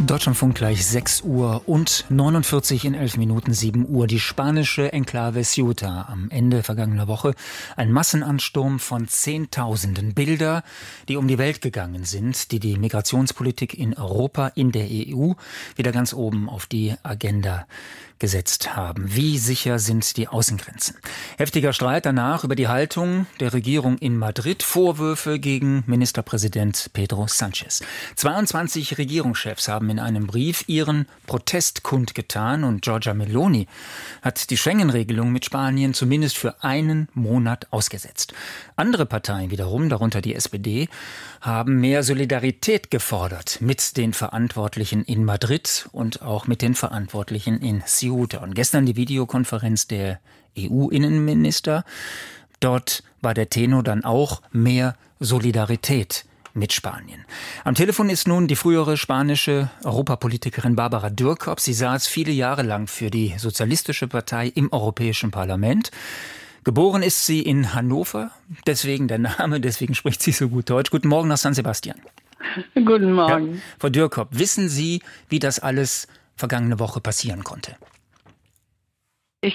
Deutschlandfunk gleich 6 Uhr und 49 in 11 Minuten 7 Uhr. Die spanische Enklave Ceuta am Ende vergangener Woche. Ein Massenansturm von Zehntausenden. Bilder, die um die Welt gegangen sind, die die Migrationspolitik in Europa, in der EU wieder ganz oben auf die Agenda gesetzt haben. Wie sicher sind die Außengrenzen? Heftiger Streit danach über die Haltung der Regierung in Madrid. Vorwürfe gegen Ministerpräsident Pedro Sánchez. 22 Regierungschefs haben in einem Brief ihren Protest kundgetan und Giorgia Meloni hat die Schengen-Regelung mit Spanien zumindest für einen Monat ausgesetzt. Andere Parteien wiederum, darunter die SPD, haben mehr Solidarität gefordert mit den Verantwortlichen in Madrid und auch mit den Verantwortlichen in Ceuta. Und gestern die Videokonferenz der EU-Innenminister. Dort war der Tenor dann auch mehr Solidarität mit Spanien. Am Telefon ist nun die frühere spanische Europapolitikerin Barbara Dürkop. Sie saß viele Jahre lang für die Sozialistische Partei im Europäischen Parlament. Geboren ist sie in Hannover, deswegen der Name, deswegen spricht sie so gut Deutsch. Guten Morgen nach San Sebastian. Guten Morgen. Ja, Frau Dürkop, wissen Sie, wie das alles vergangene Woche passieren konnte? Ich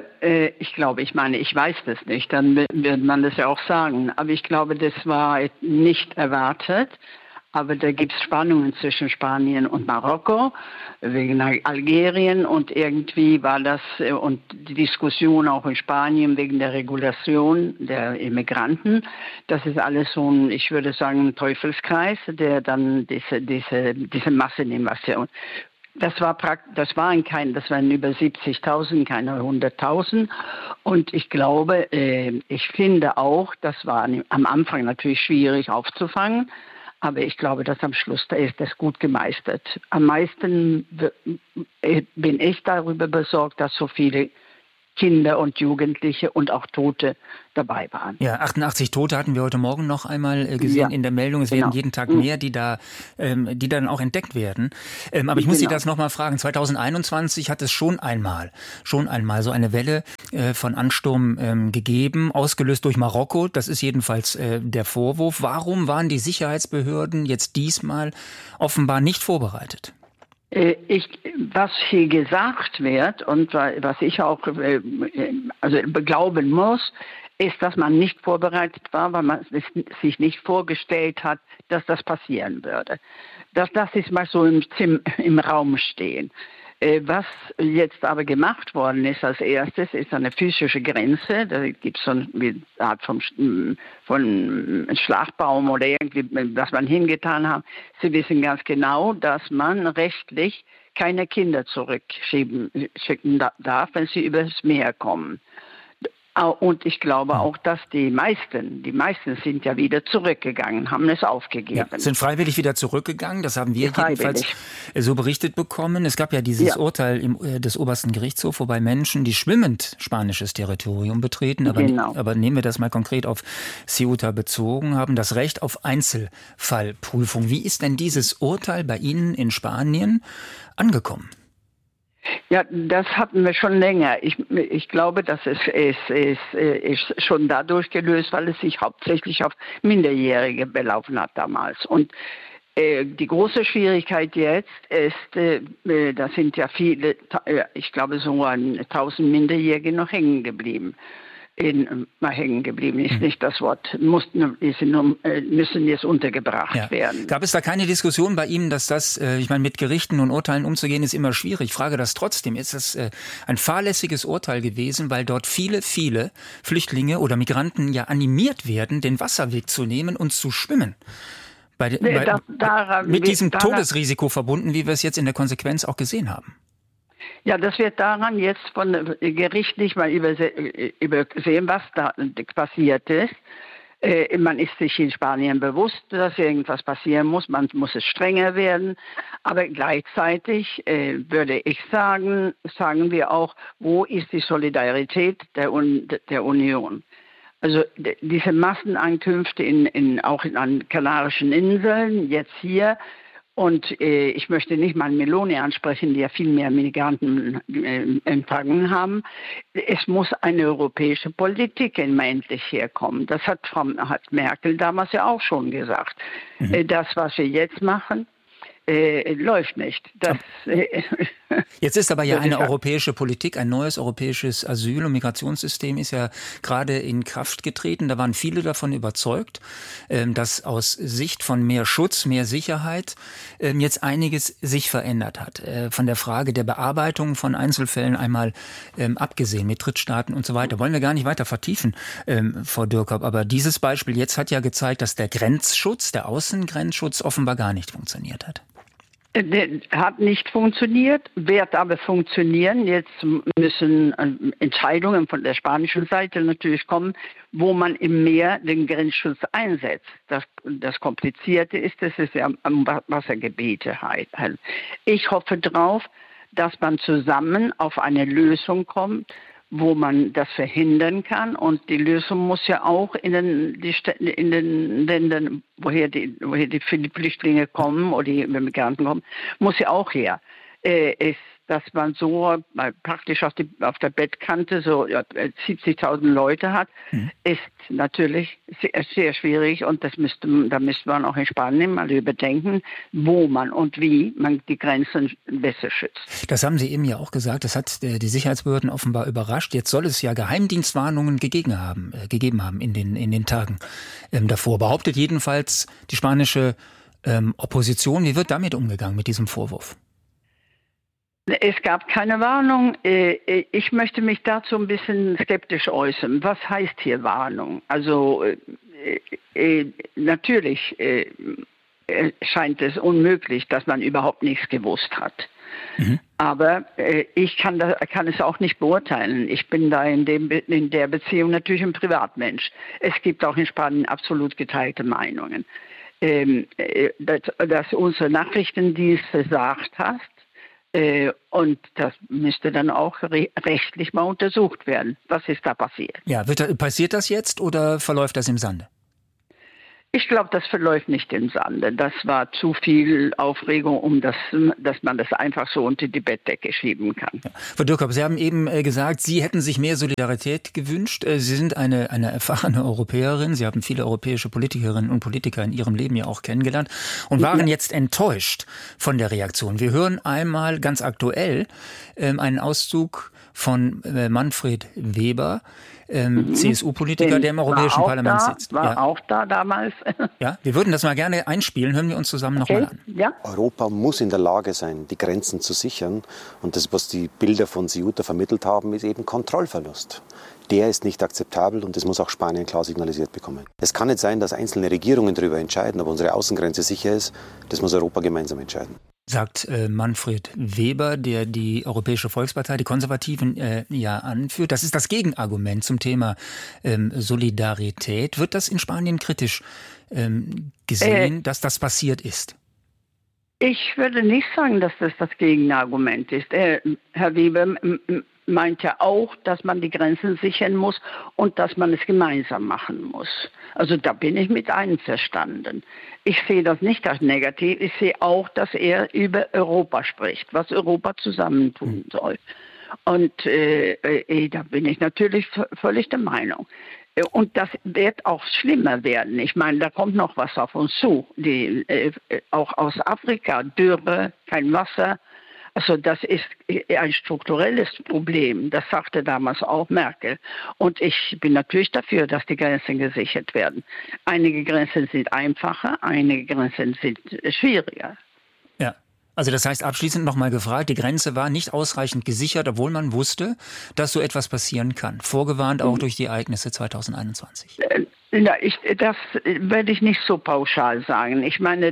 weiß das nicht, dann wird man das ja auch sagen. Aber ich glaube, das war nicht erwartet. Aber da gibt es Spannungen zwischen Spanien und Marokko, wegen Algerien. Und irgendwie war das, und die Diskussion auch in Spanien wegen der Regulation der Immigranten. Das ist alles so ein, ich würde sagen, ein Teufelskreis, der dann diese Masseninvasion. Das waren über 70.000, keine 100.000. Und ich glaube, ich finde auch, das war am Anfang natürlich schwierig aufzufangen. Aber ich glaube, dass am Schluss da ist das gut gemeistert. Am meisten bin ich darüber besorgt, dass so viele Kinder und Jugendliche und auch Tote dabei waren. Ja, 88 Tote hatten wir heute Morgen noch einmal gesehen in der Meldung. Es werden jeden Tag mehr, die dann auch entdeckt werden. Aber ich muss Sie das nochmal fragen. 2021 hat es schon einmal so eine Welle von Ansturm gegeben, ausgelöst durch Marokko. Das ist jedenfalls der Vorwurf. Warum waren die Sicherheitsbehörden jetzt diesmal offenbar nicht vorbereitet? Was hier gesagt wird und was ich auch glauben muss, ist, dass man nicht vorbereitet war, weil man sich nicht vorgestellt hat, dass das passieren würde. Das ist mal so im Raum stehen. Was jetzt aber gemacht worden ist als erstes, ist eine physische Grenze. Da gibt es so eine Art von Schlagbaum oder irgendwie, was man hingetan hat. Sie wissen ganz genau, dass man rechtlich keine Kinder zurückschicken darf, wenn sie übers Meer kommen. Und ich glaube auch, dass die meisten sind ja wieder zurückgegangen, haben es aufgegeben. Ja, sind freiwillig wieder zurückgegangen, das haben wir jedenfalls so berichtet bekommen. Es gab ja dieses Urteil des obersten Gerichtshofs, wobei Menschen, die schwimmend spanisches Territorium betreten, aber nehmen wir das mal konkret auf Ceuta bezogen, haben das Recht auf Einzelfallprüfung. Wie ist denn dieses Urteil bei Ihnen in Spanien angekommen? Ja, das hatten wir schon länger. Ich glaube, dass es ist schon dadurch gelöst, weil es sich hauptsächlich auf Minderjährige belaufen hat damals. Und die große Schwierigkeit jetzt ist, da sind ja viele, ich glaube so 1.000 Minderjährige noch hängen geblieben. Ist nicht das Wort, müssen jetzt untergebracht werden. Gab es da keine Diskussion bei Ihnen, dass das, ich meine, mit Gerichten und Urteilen umzugehen, ist immer schwierig. Ich frage das trotzdem. Ist das ein fahrlässiges Urteil gewesen, weil dort viele Flüchtlinge oder Migranten ja animiert werden, den Wasserweg zu nehmen und zu schwimmen? Mit diesem Todesrisiko verbunden, wie wir es jetzt in der Konsequenz auch gesehen haben. Ja, das wird daran jetzt von gerichtlich mal übersehen, was da passiert ist. Man ist sich in Spanien bewusst, dass irgendwas passieren muss. Man muss es strenger werden. Aber gleichzeitig würde ich sagen wir auch, wo ist die Solidarität der Union? Also diese Massenankünfte auch an Kanarischen Inseln, jetzt hier. Und ich möchte nicht mal Meloni ansprechen, die ja viel mehr Migranten empfangen haben. Es muss eine europäische Politik endlich herkommen. Das hat Merkel damals ja auch schon gesagt. Das, was wir jetzt machen, läuft nicht. Jetzt ist aber ja eine europäische Politik, ein neues europäisches Asyl- und Migrationssystem ist ja gerade in Kraft getreten. Da waren viele davon überzeugt, dass aus Sicht von mehr Schutz, mehr Sicherheit jetzt einiges sich verändert hat. Von der Frage der Bearbeitung von Einzelfällen einmal abgesehen mit Drittstaaten und so weiter. Wollen wir gar nicht weiter vertiefen, Frau Dührkop. Aber dieses Beispiel jetzt hat ja gezeigt, dass der Grenzschutz, der Außengrenzschutz offenbar gar nicht funktioniert hat. Hat nicht funktioniert, wird aber funktionieren. Jetzt müssen Entscheidungen von der spanischen Seite natürlich kommen, wo man im Meer den Grenzschutz einsetzt. Das Komplizierte ist, dass es ja am Wassergebiete halt. Ich hoffe darauf, dass man zusammen auf eine Lösung kommt, wo man das verhindern kann. Und die Lösung muss ja auch in den Ländern, woher die Flüchtlinge kommen oder die Migranten kommen, muss ja auch her. Dass man so praktisch auf der Bettkante so 70.000 Leute hat, ist natürlich sehr, sehr schwierig. Und da müsste man auch in Spanien mal überdenken, wo man und wie man die Grenzen besser schützt. Das haben Sie eben ja auch gesagt. Das hat die Sicherheitsbehörden offenbar überrascht. Jetzt soll es ja Geheimdienstwarnungen gegeben haben in den Tagen davor. Behauptet jedenfalls die spanische Opposition. Wie wird damit umgegangen, mit diesem Vorwurf? Es gab keine Warnung. Ich möchte mich dazu ein bisschen skeptisch äußern. Was heißt hier Warnung? Also natürlich scheint es unmöglich, dass man überhaupt nichts gewusst hat. Aber ich kann es auch nicht beurteilen. Ich bin da in der Beziehung natürlich ein Privatmensch. Es gibt auch in Spanien absolut geteilte Meinungen. Dass unsere Nachrichtendienst gesagt hat, und das müsste dann auch rechtlich mal untersucht werden. Was ist da passiert? Ja, passiert das jetzt oder verläuft das im Sande? Ich glaube, das verläuft nicht im Sande. Das war zu viel Aufregung, dass man das einfach so unter die Bettdecke schieben kann. Ja. Frau Dührkop, Sie haben eben gesagt, Sie hätten sich mehr Solidarität gewünscht. Sie sind eine erfahrene Europäerin. Sie haben viele europäische Politikerinnen und Politiker in Ihrem Leben ja auch kennengelernt und waren jetzt enttäuscht von der Reaktion. Wir hören einmal ganz aktuell einen Auszug von Manfred Weber, CSU-Politiker, der im Europäischen Parlament sitzt. War auch da damals. Ja, wir würden das mal gerne einspielen. Hören wir uns zusammen nochmal an. Ja. Europa muss in der Lage sein, die Grenzen zu sichern. Und das, was die Bilder von Ceuta vermittelt haben, ist eben Kontrollverlust. Der ist nicht akzeptabel und das muss auch Spanien klar signalisiert bekommen. Es kann nicht sein, dass einzelne Regierungen darüber entscheiden, ob unsere Außengrenze sicher ist. Das muss Europa gemeinsam entscheiden. Sagt Manfred Weber, der die Europäische Volkspartei, die Konservativen anführt. Das ist das Gegenargument zum Thema Solidarität. Wird das in Spanien kritisch gesehen, dass das passiert ist? Ich würde nicht sagen, dass das Gegenargument ist. Herr Weber meinte auch, dass man die Grenzen sichern muss und dass man es gemeinsam machen muss. Also da bin ich mit einverstanden. Ich sehe das nicht als negativ. Ich sehe auch, dass er über Europa spricht, was Europa zusammentun soll. Und da bin ich natürlich völlig der Meinung. Und das wird auch schlimmer werden. Ich meine, da kommt noch was auf uns zu. Auch aus Afrika, Dürre, kein Wasser. Also das ist ein strukturelles Problem. Das sagte damals auch Merkel. Und ich bin natürlich dafür, dass die Grenzen gesichert werden. Einige Grenzen sind einfacher, einige Grenzen sind schwieriger. Ja. Also das heißt, abschließend nochmal gefragt, die Grenze war nicht ausreichend gesichert, obwohl man wusste, dass so etwas passieren kann. Vorgewarnt auch durch die Ereignisse 2021. Das werde ich nicht so pauschal sagen. Ich meine,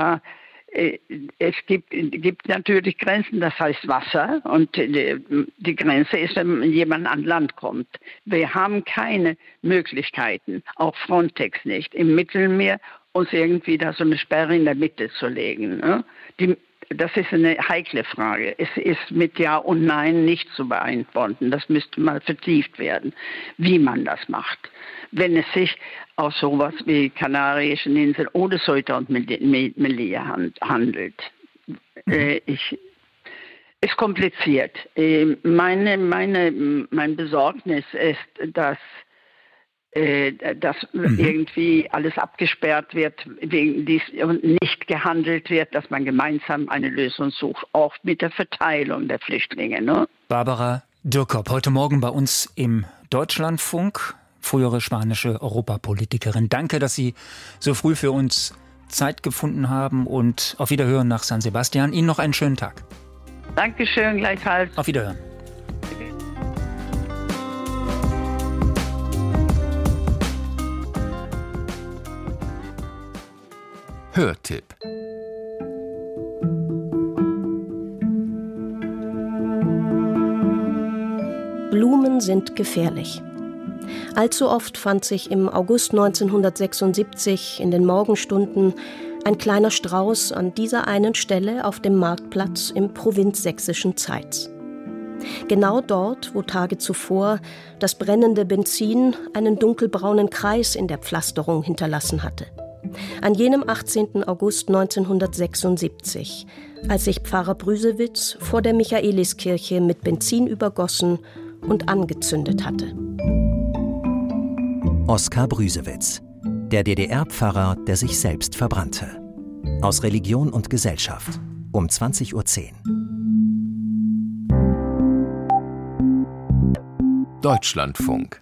es gibt natürlich Grenzen, das heißt Wasser. Und die Grenze ist, wenn jemand an Land kommt. Wir haben keine Möglichkeiten, auch Frontex nicht, im Mittelmeer uns irgendwie da so eine Sperre in der Mitte zu legen. Ne? Das ist eine heikle Frage. Es ist mit Ja und Nein nicht zu beantworten. Das müsste mal vertieft werden, wie man das macht. Wenn es sich auf sowas wie Kanarischen Inseln oder Ceuta und Melilla handelt. Ist kompliziert. Mein Besorgnis ist, dass dass irgendwie alles abgesperrt wird wegen dies und nicht gehandelt wird, dass man gemeinsam eine Lösung sucht, auch mit der Verteilung der Flüchtlinge. Ne? Barbara Dürkop, heute Morgen bei uns im Deutschlandfunk, frühere spanische Europapolitikerin. Danke, dass Sie so früh für uns Zeit gefunden haben und auf Wiederhören nach San Sebastian. Ihnen noch einen schönen Tag. Dankeschön, gleichfalls. Auf Wiederhören. Hörtipp. Blumen sind gefährlich. Allzu oft fand sich im August 1976 in den Morgenstunden ein kleiner Strauß an dieser einen Stelle auf dem Marktplatz im provinzsächsischen Zeitz. Genau dort, wo Tage zuvor das brennende Benzin einen dunkelbraunen Kreis in der Pflasterung hinterlassen hatte. An jenem 18. August 1976, als sich Pfarrer Brüsewitz vor der Michaeliskirche mit Benzin übergossen und angezündet hatte. Oskar Brüsewitz, der DDR-Pfarrer, der sich selbst verbrannte. Aus Religion und Gesellschaft, um 20:10 Uhr. Deutschlandfunk.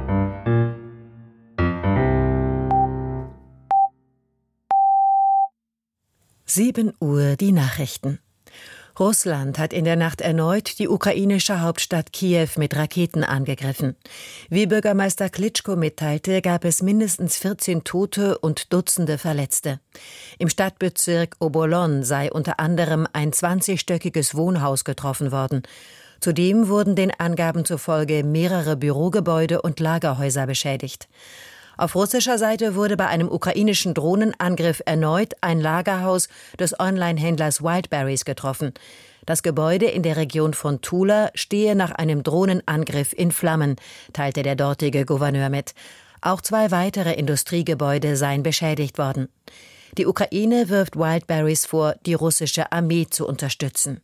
Uhr die Nachrichten. Russland hat in der Nacht erneut die ukrainische Hauptstadt Kiew mit Raketen angegriffen. Wie Bürgermeister Klitschko mitteilte, gab es mindestens 14 Tote und Dutzende Verletzte. Im Stadtbezirk Obolon sei unter anderem ein 20-stöckiges Wohnhaus getroffen worden. Zudem wurden den Angaben zufolge mehrere Bürogebäude und Lagerhäuser beschädigt. Auf russischer Seite wurde bei einem ukrainischen Drohnenangriff erneut ein Lagerhaus des Online-Händlers Wildberries getroffen. Das Gebäude in der Region von Tula stehe nach einem Drohnenangriff in Flammen, teilte der dortige Gouverneur mit. Auch 2 weitere Industriegebäude seien beschädigt worden. Die Ukraine wirft Wildberries vor, die russische Armee zu unterstützen.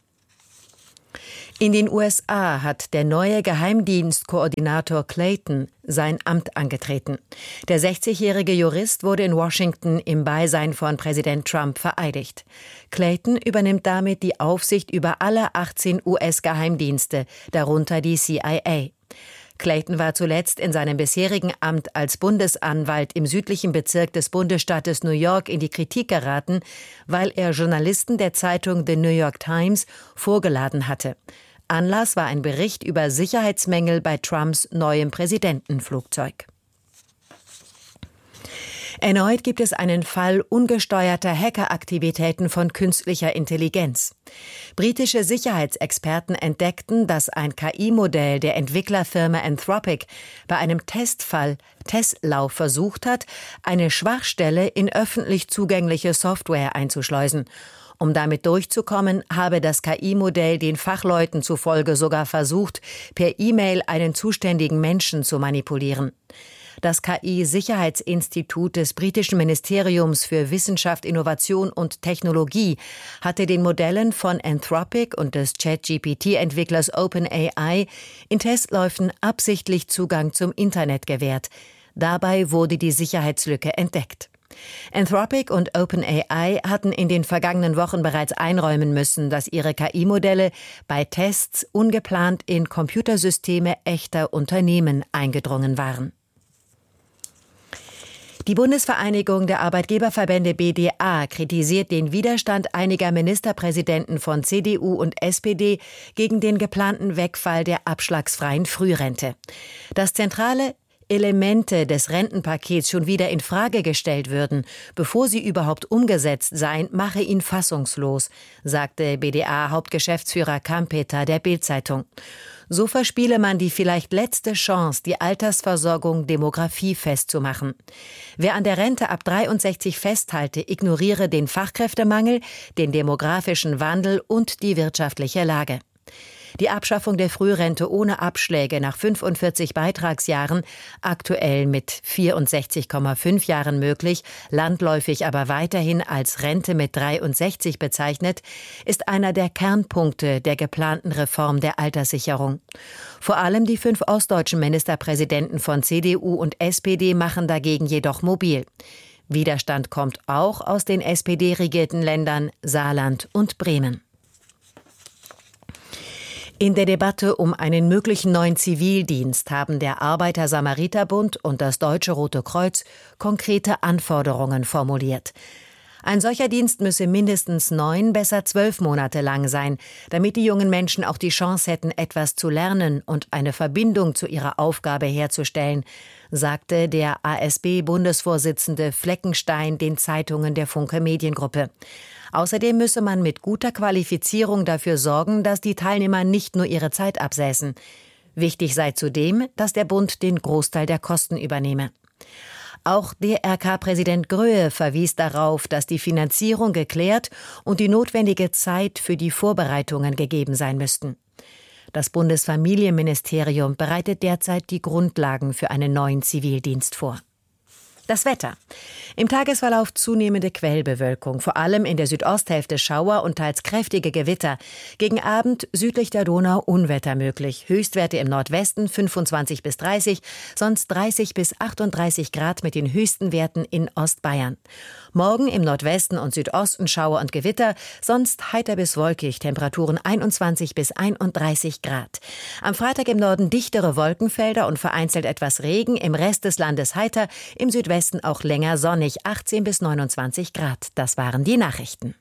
In den USA hat der neue Geheimdienstkoordinator Clayton sein Amt angetreten. Der 60-jährige Jurist wurde in Washington im Beisein von Präsident Trump vereidigt. Clayton übernimmt damit die Aufsicht über alle 18 US-Geheimdienste, darunter die CIA. Clayton war zuletzt in seinem bisherigen Amt als Bundesanwalt im südlichen Bezirk des Bundesstaates New York in die Kritik geraten, weil er Journalisten der Zeitung The New York Times vorgeladen hatte. Anlass war ein Bericht über Sicherheitsmängel bei Trumps neuem Präsidentenflugzeug. Erneut gibt es einen Fall ungesteuerter Hackeraktivitäten von künstlicher Intelligenz. Britische Sicherheitsexperten entdeckten, dass ein KI-Modell der Entwicklerfirma Anthropic bei einem Testlauf versucht hat, eine Schwachstelle in öffentlich zugängliche Software einzuschleusen. Um damit durchzukommen, habe das KI-Modell den Fachleuten zufolge sogar versucht, per E-Mail einen zuständigen Menschen zu manipulieren. Das KI-Sicherheitsinstitut des britischen Ministeriums für Wissenschaft, Innovation und Technologie hatte den Modellen von Anthropic und des ChatGPT-Entwicklers OpenAI in Testläufen absichtlich Zugang zum Internet gewährt. Dabei wurde die Sicherheitslücke entdeckt. Anthropic und OpenAI hatten in den vergangenen Wochen bereits einräumen müssen, dass ihre KI-Modelle bei Tests ungeplant in Computersysteme echter Unternehmen eingedrungen waren. Die Bundesvereinigung der Arbeitgeberverbände BDA kritisiert den Widerstand einiger Ministerpräsidenten von CDU und SPD gegen den geplanten Wegfall der abschlagsfreien Frührente. Dass zentrale Elemente des Rentenpakets schon wieder in Frage gestellt würden, bevor sie überhaupt umgesetzt seien, mache ihn fassungslos, sagte BDA-Hauptgeschäftsführer Kampeter der Bild-Zeitung. So verspiele man die vielleicht letzte Chance, die Altersversorgung demografiefest zu machen. Wer an der Rente ab 63 festhalte, ignoriere den Fachkräftemangel, den demografischen Wandel und die wirtschaftliche Lage. Die Abschaffung der Frührente ohne Abschläge nach 45 Beitragsjahren, aktuell mit 64,5 Jahren möglich, landläufig aber weiterhin als Rente mit 63 bezeichnet, ist einer der Kernpunkte der geplanten Reform der Alterssicherung. Vor allem die 5 ostdeutschen Ministerpräsidenten von CDU und SPD machen dagegen jedoch mobil. Widerstand kommt auch aus den SPD-regierten Ländern Saarland und Bremen. In der Debatte um einen möglichen neuen Zivildienst haben der Arbeiter-Samariter-Bund und das Deutsche Rote Kreuz konkrete Anforderungen formuliert. Ein solcher Dienst müsse mindestens 9, besser 12 Monate lang sein, damit die jungen Menschen auch die Chance hätten, etwas zu lernen und eine Verbindung zu ihrer Aufgabe herzustellen, sagte der ASB-Bundesvorsitzende Fleckenstein den Zeitungen der Funke Mediengruppe. Außerdem müsse man mit guter Qualifizierung dafür sorgen, dass die Teilnehmer nicht nur ihre Zeit absäßen. Wichtig sei zudem, dass der Bund den Großteil der Kosten übernehme. Auch DRK-Präsident Gröhe verwies darauf, dass die Finanzierung geklärt und die notwendige Zeit für die Vorbereitungen gegeben sein müssten. Das Bundesfamilienministerium bereitet derzeit die Grundlagen für einen neuen Zivildienst vor. Das Wetter. Im Tagesverlauf zunehmende Quellbewölkung, vor allem in der Südosthälfte Schauer und teils kräftige Gewitter. Gegen Abend südlich der Donau Unwetter möglich. Höchstwerte im Nordwesten 25 bis 30, sonst 30 bis 38 Grad mit den höchsten Werten in Ostbayern. Morgen im Nordwesten und Südosten Schauer und Gewitter, sonst heiter bis wolkig, Temperaturen 21 bis 31 Grad. Am Freitag im Norden dichtere Wolkenfelder und vereinzelt etwas Regen, im Rest des Landes heiter, im Südwesten auch länger sonnig, 18 bis 29 Grad. Das waren die Nachrichten.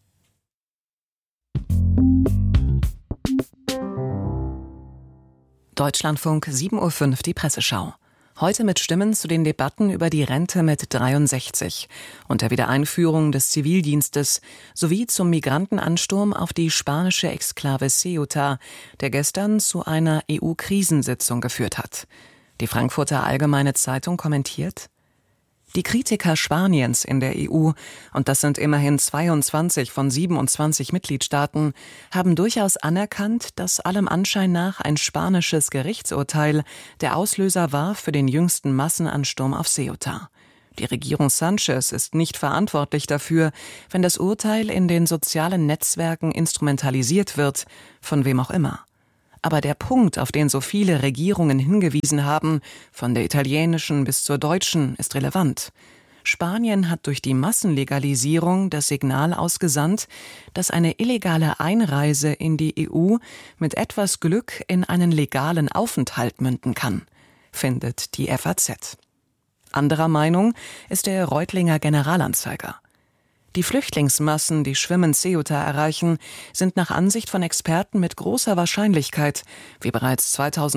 Deutschlandfunk 7:05 Uhr, die Presseschau. Heute mit Stimmen zu den Debatten über die Rente mit 63 und der Wiedereinführung des Zivildienstes sowie zum Migrantenansturm auf die spanische Exklave Ceuta, der gestern zu einer EU-Krisensitzung geführt hat. Die Frankfurter Allgemeine Zeitung kommentiert: Die Kritiker Spaniens in der EU, und das sind immerhin 22 von 27 Mitgliedstaaten, haben durchaus anerkannt, dass allem Anschein nach ein spanisches Gerichtsurteil der Auslöser war für den jüngsten Massenansturm auf Ceuta. Die Regierung Sánchez ist nicht verantwortlich dafür, wenn das Urteil in den sozialen Netzwerken instrumentalisiert wird, von wem auch immer. Aber der Punkt, auf den so viele Regierungen hingewiesen haben, von der italienischen bis zur deutschen, ist relevant. Spanien hat durch die Massenlegalisierung das Signal ausgesandt, dass eine illegale Einreise in die EU mit etwas Glück in einen legalen Aufenthalt münden kann, findet die FAZ. Anderer Meinung ist der Reutlinger Generalanzeiger. Die Flüchtlingsmassen, die schwimmend Ceuta erreichen, sind nach Ansicht von Experten mit großer Wahrscheinlichkeit, wie bereits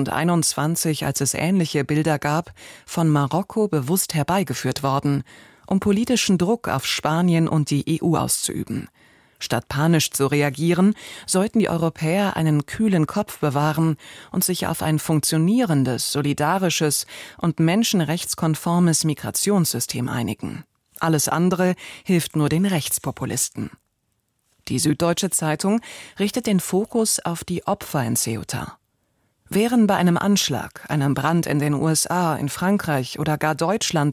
2021, als es ähnliche Bilder gab, von Marokko bewusst herbeigeführt worden, um politischen Druck auf Spanien und die EU auszuüben. Statt panisch zu reagieren, sollten die Europäer einen kühlen Kopf bewahren und sich auf ein funktionierendes, solidarisches und menschenrechtskonformes Migrationssystem einigen. Alles andere hilft nur den Rechtspopulisten. Die Süddeutsche Zeitung richtet den Fokus auf die Opfer in Ceuta. Wären bei einem Anschlag, einem Brand in den USA, in Frankreich oder gar Deutschland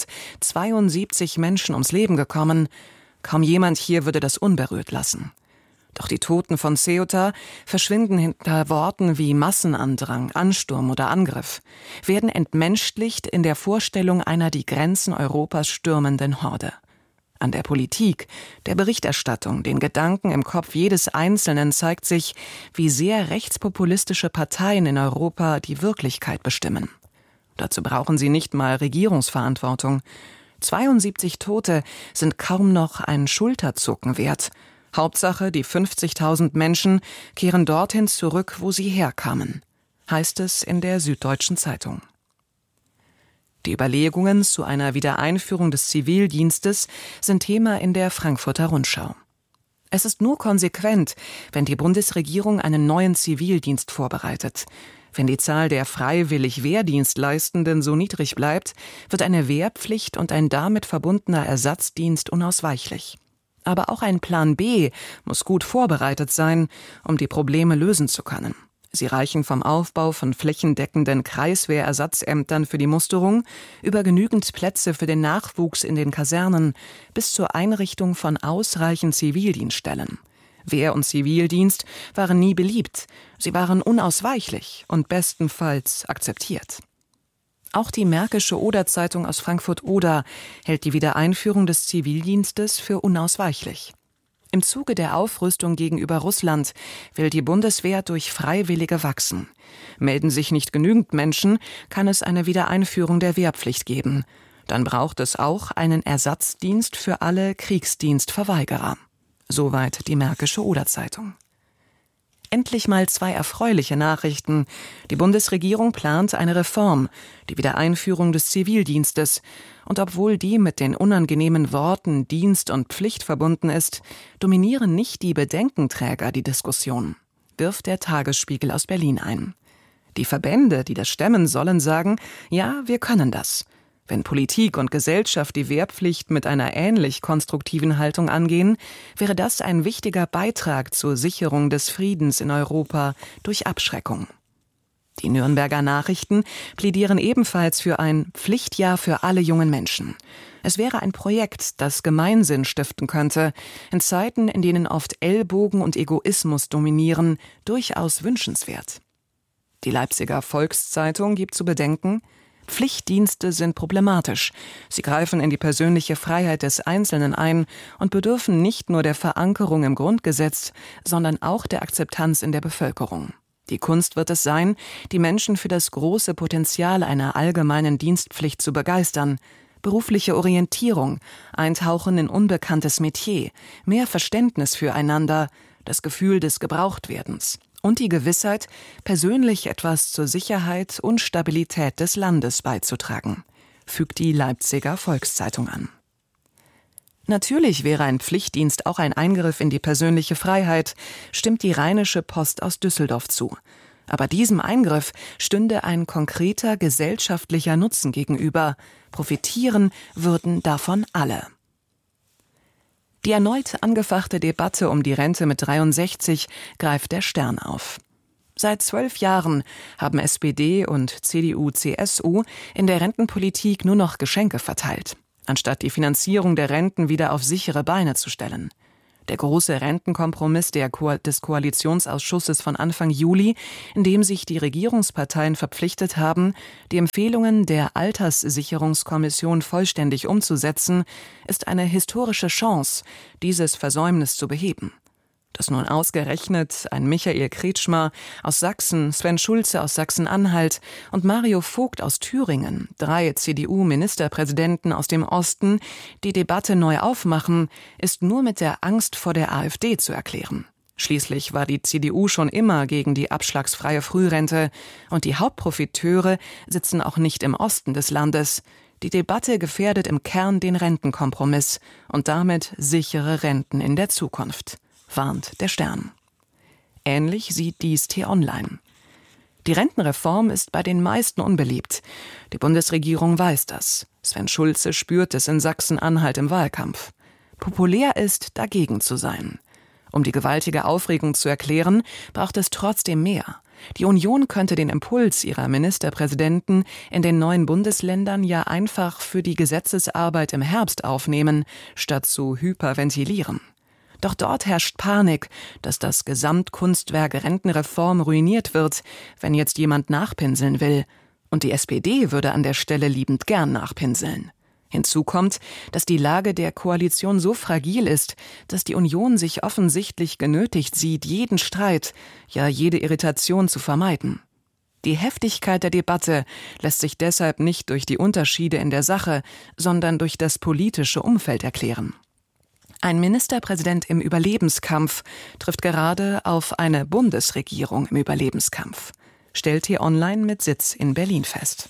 72 Menschen ums Leben gekommen, kaum jemand hier würde das unberührt lassen. Doch die Toten von Ceuta verschwinden hinter Worten wie Massenandrang, Ansturm oder Angriff, werden entmenschlicht in der Vorstellung einer die Grenzen Europas stürmenden Horde. An der Politik, der Berichterstattung, den Gedanken im Kopf jedes Einzelnen zeigt sich, wie sehr rechtspopulistische Parteien in Europa die Wirklichkeit bestimmen. Dazu brauchen sie nicht mal Regierungsverantwortung. 72 Tote sind kaum noch ein Schulterzucken wert. Hauptsache, die 50.000 Menschen kehren dorthin zurück, wo sie herkamen, heißt es in der Süddeutschen Zeitung. Die Überlegungen zu einer Wiedereinführung des Zivildienstes sind Thema in der Frankfurter Rundschau. Es ist nur konsequent, wenn die Bundesregierung einen neuen Zivildienst vorbereitet. Wenn die Zahl der freiwillig Wehrdienstleistenden so niedrig bleibt, wird eine Wehrpflicht und ein damit verbundener Ersatzdienst unausweichlich. Aber auch ein Plan B muss gut vorbereitet sein, um die Probleme lösen zu können. Sie reichen vom Aufbau von flächendeckenden Kreiswehrersatzämtern für die Musterung über genügend Plätze für den Nachwuchs in den Kasernen bis zur Einrichtung von ausreichend Zivildienststellen. Wehr- und Zivildienst waren nie beliebt, sie waren unausweichlich und bestenfalls akzeptiert. Auch die Märkische Oder-Zeitung aus Frankfurt-Oder hält die Wiedereinführung des Zivildienstes für unausweichlich. Im Zuge der Aufrüstung gegenüber Russland will die Bundeswehr durch Freiwillige wachsen. Melden sich nicht genügend Menschen, kann es eine Wiedereinführung der Wehrpflicht geben. Dann braucht es auch einen Ersatzdienst für alle Kriegsdienstverweigerer. Soweit die Märkische Oder-Zeitung. Endlich mal 2 erfreuliche Nachrichten. Die Bundesregierung plant eine Reform, die Wiedereinführung des Zivildienstes. Und obwohl die mit den unangenehmen Worten Dienst und Pflicht verbunden ist, dominieren nicht die Bedenkenträger die Diskussion, wirft der Tagesspiegel aus Berlin ein. Die Verbände, die das stemmen sollen, sagen, ja, wir können das. Wenn Politik und Gesellschaft die Wehrpflicht mit einer ähnlich konstruktiven Haltung angehen, wäre das ein wichtiger Beitrag zur Sicherung des Friedens in Europa durch Abschreckung. Die Nürnberger Nachrichten plädieren ebenfalls für ein Pflichtjahr für alle jungen Menschen. Es wäre ein Projekt, das Gemeinsinn stiften könnte, in Zeiten, in denen oft Ellbogen und Egoismus dominieren, durchaus wünschenswert. Die Leipziger Volkszeitung gibt zu bedenken, Pflichtdienste sind problematisch. Sie greifen in die persönliche Freiheit des Einzelnen ein und bedürfen nicht nur der Verankerung im Grundgesetz, sondern auch der Akzeptanz in der Bevölkerung. Die Kunst wird es sein, die Menschen für das große Potenzial einer allgemeinen Dienstpflicht zu begeistern. Berufliche Orientierung, Eintauchen in unbekanntes Metier, mehr Verständnis füreinander, das Gefühl des Gebrauchtwerdens. Und die Gewissheit, persönlich etwas zur Sicherheit und Stabilität des Landes beizutragen, fügt die Leipziger Volkszeitung an. Natürlich wäre ein Pflichtdienst auch ein Eingriff in die persönliche Freiheit, stimmt die Rheinische Post aus Düsseldorf zu. Aber diesem Eingriff stünde ein konkreter gesellschaftlicher Nutzen gegenüber. Profitieren würden davon alle. Die erneut angefachte Debatte um die Rente mit 63 greift der Stern auf. Seit 12 Jahren haben SPD und CDU/CSU in der Rentenpolitik nur noch Geschenke verteilt, anstatt die Finanzierung der Renten wieder auf sichere Beine zu stellen. Der große Rentenkompromiss des Koalitionsausschusses von Anfang Juli, in dem sich die Regierungsparteien verpflichtet haben, die Empfehlungen der Alterssicherungskommission vollständig umzusetzen, ist eine historische Chance, dieses Versäumnis zu beheben. Dass nun ausgerechnet ein Michael Kretschmer aus Sachsen, Sven Schulze aus Sachsen-Anhalt und Mario Vogt aus Thüringen, 3 CDU-Ministerpräsidenten aus dem Osten, die Debatte neu aufmachen, ist nur mit der Angst vor der AfD zu erklären. Schließlich war die CDU schon immer gegen die abschlagsfreie Frührente und die Hauptprofiteure sitzen auch nicht im Osten des Landes. Die Debatte gefährdet im Kern den Rentenkompromiss und damit sichere Renten in der Zukunft, warnt der Stern. Ähnlich sieht dies T-Online. Die Rentenreform ist bei den meisten unbeliebt. Die Bundesregierung weiß das. Sven Schulze spürt es in Sachsen-Anhalt im Wahlkampf. Populär ist, dagegen zu sein. Um die gewaltige Aufregung zu erklären, braucht es trotzdem mehr. Die Union könnte den Impuls ihrer Ministerpräsidenten in den neuen Bundesländern ja einfach für die Gesetzesarbeit im Herbst aufnehmen, statt zu hyperventilieren. Doch dort herrscht Panik, dass das Gesamtkunstwerk Rentenreform ruiniert wird, wenn jetzt jemand nachpinseln will. Und die SPD würde an der Stelle liebend gern nachpinseln. Hinzu kommt, dass die Lage der Koalition so fragil ist, dass die Union sich offensichtlich genötigt sieht, jeden Streit, ja jede Irritation zu vermeiden. Die Heftigkeit der Debatte lässt sich deshalb nicht durch die Unterschiede in der Sache, sondern durch das politische Umfeld erklären. Ein Ministerpräsident im Überlebenskampf trifft gerade auf eine Bundesregierung im Überlebenskampf, stellt T-Online mit Sitz in Berlin fest.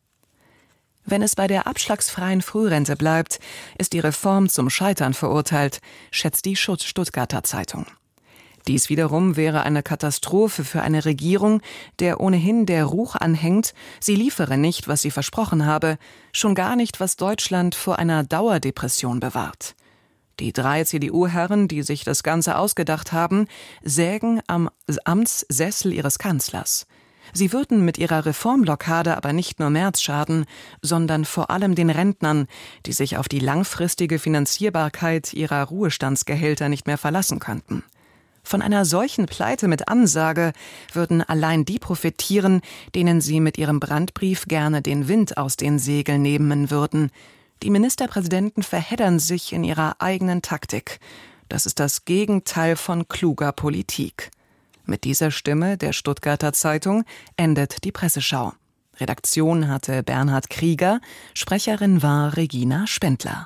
Wenn es bei der abschlagsfreien Frührente bleibt, ist die Reform zum Scheitern verurteilt, schätzt die Stuttgarter Zeitung. Dies wiederum wäre eine Katastrophe für eine Regierung, der ohnehin der Ruch anhängt, sie liefere nicht, was sie versprochen habe, schon gar nicht, was Deutschland vor einer Dauerdepression bewahrt. Die 3 CDU-Herren, die sich das Ganze ausgedacht haben, sägen am Amtssessel ihres Kanzlers. Sie würden mit ihrer Reformblockade aber nicht nur Merz schaden, sondern vor allem den Rentnern, die sich auf die langfristige Finanzierbarkeit ihrer Ruhestandsgehälter nicht mehr verlassen könnten. Von einer solchen Pleite mit Ansage würden allein die profitieren, denen sie mit ihrem Brandbrief gerne den Wind aus den Segeln nehmen würden. Die Ministerpräsidenten verheddern sich in ihrer eigenen Taktik. Das ist das Gegenteil von kluger Politik. Mit dieser Stimme der Stuttgarter Zeitung endet die Presseschau. Redaktion hatte Bernhard Krieger, Sprecherin war Regina Spendler.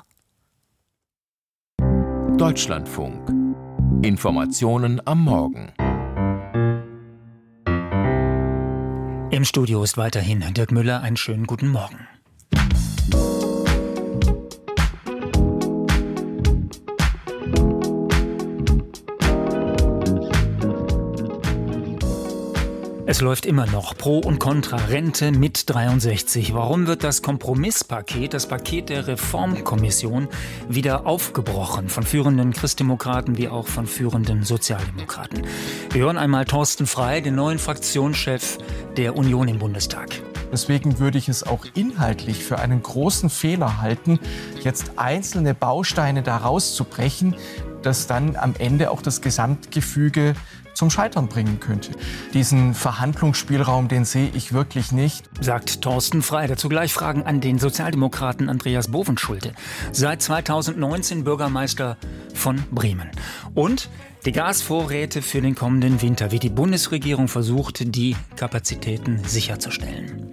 Deutschlandfunk. Informationen am Morgen. Im Studio ist weiterhin Dirk Müller. Einen schönen guten Morgen. Es läuft immer noch Pro und Contra Rente mit 63. Warum wird das Kompromisspaket, das Paket der Reformkommission, wieder aufgebrochen von führenden Christdemokraten wie auch von führenden Sozialdemokraten? Wir hören einmal Thorsten Frey, den neuen Fraktionschef der Union im Bundestag. Deswegen würde ich es auch inhaltlich für einen großen Fehler halten, jetzt einzelne Bausteine da rauszubrechen, das dann am Ende auch das Gesamtgefüge zum Scheitern bringen könnte. Diesen Verhandlungsspielraum, den sehe ich wirklich nicht. Sagt Thorsten Frey. Dazu gleich Fragen an den Sozialdemokraten Andreas Bovenschulte. Seit 2019 Bürgermeister von Bremen. Und die Gasvorräte für den kommenden Winter, wie die Bundesregierung versucht, die Kapazitäten sicherzustellen.